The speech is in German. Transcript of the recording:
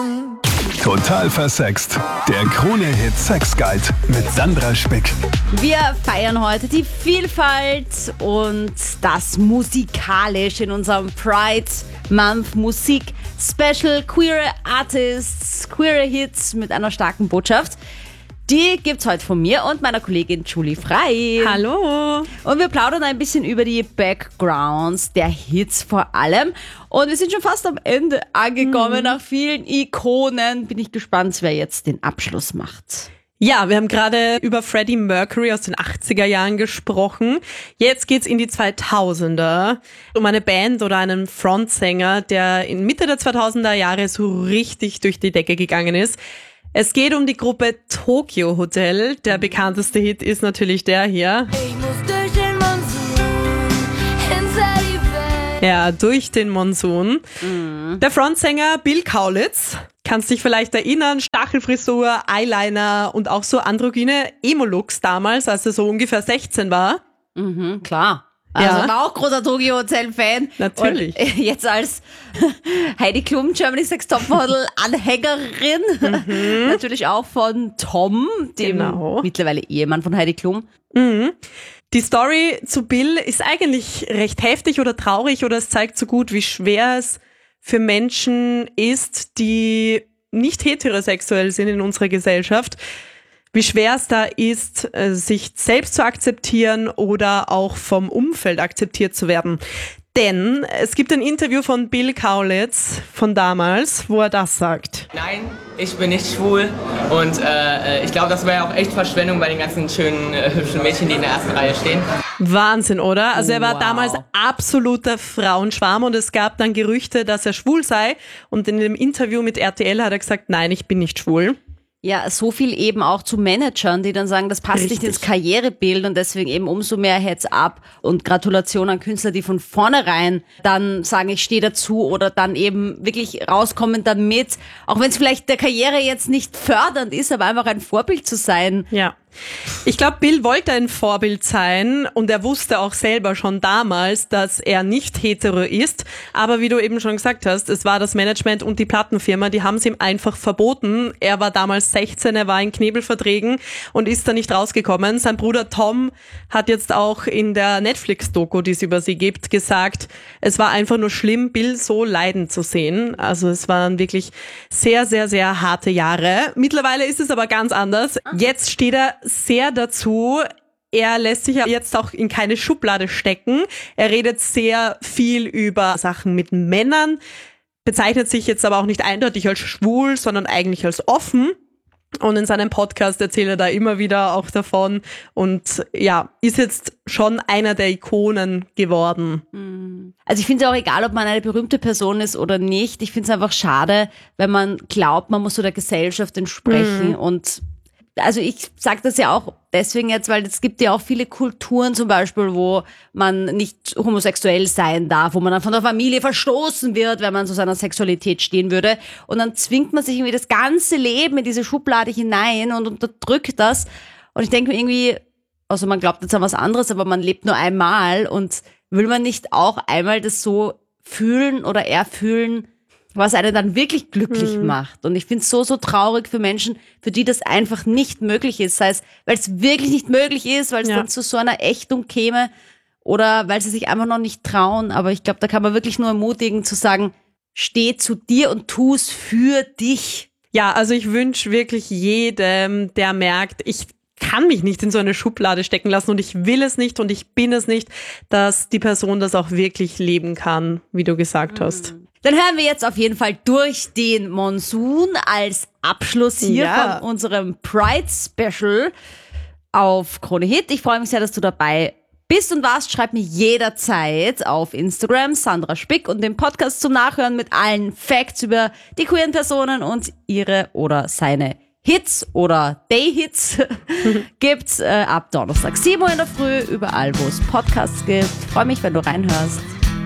Total versext. Der Krone-Hit Sex Guide mit Sandra Spick. Wir feiern heute die Vielfalt und das musikalisch in unserem Pride Month Musik Special. Queere Artists, queere Hits mit einer starken Botschaft. Die gibt's heute von mir und meiner Kollegin Julie Frei. Hallo. Und wir plaudern ein bisschen über die Backgrounds der Hits vor allem. Und wir sind schon fast am Ende angekommen. Nach vielen Ikonen bin ich gespannt, wer jetzt den Abschluss macht. Ja, wir haben gerade über Freddie Mercury aus den 80er Jahren gesprochen. Jetzt geht's in die 2000er um eine Band oder einen Frontsänger, der in Mitte der 2000er Jahre so richtig durch die Decke gegangen ist. Es geht um die Gruppe Tokio Hotel. Der bekannteste Hit ist natürlich der hier. Ich muss durch den Monsun, inside die Welt. Ja, durch den Monsun. Der Frontsänger Bill Kaulitz, kannst dich vielleicht erinnern, Stachelfrisur, Eyeliner und auch so androgyne Emo-Looks damals, als er so ungefähr 16 war. Klar. Also Ja. war auch großer Tokio Hotel Fan. Natürlich. Und jetzt als Heidi Klum, Germany's Next Topmodel Anhängerin. Natürlich auch von Tom, dem Genau. mittlerweile Ehemann von Heidi Klum. Die Story zu Bill ist eigentlich recht heftig oder traurig oder es zeigt so gut, wie schwer es für Menschen ist, die nicht heterosexuell sind in unserer Gesellschaft. Wie schwer es da ist, sich selbst zu akzeptieren oder auch vom Umfeld akzeptiert zu werden. Denn es gibt ein Interview von Bill Kaulitz von damals, wo er das sagt. Nein, ich bin nicht schwul und ich glaube, das wäre ja auch echt Verschwendung bei den ganzen schönen, hübschen Mädchen, die in der ersten Reihe stehen. Wahnsinn, oder? Also er war Wow. damals absoluter Frauenschwarm und es gab dann Gerüchte, dass er schwul sei. Und in dem Interview mit RTL hat er gesagt, nein, ich bin nicht schwul. Ja, so viel eben auch zu Managern, die dann sagen, das passt nicht Richtig. ins Karrierebild und deswegen eben umso mehr Heads up und Gratulation an Künstler, die von vornherein dann sagen, ich stehe dazu oder dann eben wirklich rauskommen damit, auch wenn es vielleicht der Karriere jetzt nicht fördernd ist, aber einfach ein Vorbild zu sein. Ja. Ich glaube, Bill wollte ein Vorbild sein und er wusste auch selber schon damals, dass er nicht hetero ist. Aber wie du eben schon gesagt hast, es war das Management und die Plattenfirma, die haben es ihm einfach verboten. Er war damals 16, er war in Knebelverträgen und ist da nicht rausgekommen. Sein Bruder Tom hat jetzt auch in der Netflix-Doku, die es über sie gibt, gesagt, es war einfach nur schlimm, Bill so leiden zu sehen. Also es waren wirklich sehr, sehr, sehr harte Jahre. Mittlerweile ist es aber ganz anders. Jetzt steht er sehr dazu. Er lässt sich ja jetzt auch in keine Schublade stecken. Er redet sehr viel über Sachen mit Männern, bezeichnet sich jetzt aber auch nicht eindeutig als schwul, sondern eigentlich als offen. Und in seinem Podcast erzählt er da immer wieder auch davon und ja, ist jetzt schon einer der Ikonen geworden. Also ich finde es auch egal, ob man eine berühmte Person ist oder nicht. Ich finde es einfach schade, wenn man glaubt, man muss so der Gesellschaft entsprechen und also ich sage das ja auch deswegen jetzt, weil es gibt ja auch viele Kulturen zum Beispiel, wo man nicht homosexuell sein darf, wo man dann von der Familie verstoßen wird, wenn man zu seiner Sexualität stehen würde. Und dann zwingt man sich irgendwie das ganze Leben in diese Schublade hinein und unterdrückt das. Und ich denke mir irgendwie, also man glaubt jetzt an was anderes, aber man lebt nur einmal und will man nicht auch einmal das so fühlen oder erfühlen, was einen dann wirklich glücklich macht. Und ich finde es so, so traurig für Menschen, für die das einfach nicht möglich ist. Sei es, weil es wirklich nicht möglich ist, weil es dann zu so einer Ächtung käme oder weil sie sich einfach noch nicht trauen. Aber ich glaube, da kann man wirklich nur ermutigen zu sagen, steh zu dir und tu es für dich. Ja, also ich wünsche wirklich jedem, der merkt, ich kann mich nicht in so eine Schublade stecken lassen und ich will es nicht und ich bin es nicht, dass die Person das auch wirklich leben kann, wie du gesagt hast. Dann hören wir jetzt auf jeden Fall durch den Monsun als Abschluss hier Ja. von unserem Pride Special auf Krone Hit. Ich freue mich sehr, dass du dabei bist und warst. Schreib mir jederzeit auf Instagram Sandra Spick und den Podcast zum Nachhören mit allen Facts über die queeren Personen und ihre oder seine Hits oder Day-Hits gibt's ab Donnerstag 7 Uhr in der Früh, überall, wo es Podcasts gibt. Ich freue mich, wenn du reinhörst.